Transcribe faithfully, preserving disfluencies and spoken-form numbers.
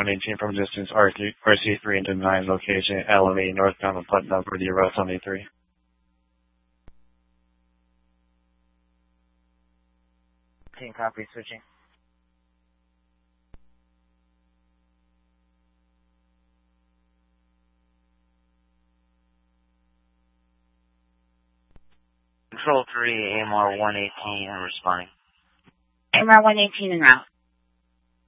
one eighteen from distance R C three into nine location, elevate northbound of Putnam for the route seventy-three. Team copy, switching. Control three, A M R one eighteen, and responding. A M R one eighteen en route.